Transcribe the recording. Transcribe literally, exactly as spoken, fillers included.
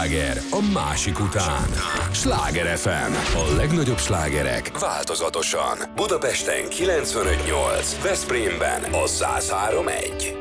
Sláger a másik után. Sláger ef em. A legnagyobb slágerek változatosan. Budapesten kilencvenöt nyolc, Veszprémben a száz három egy.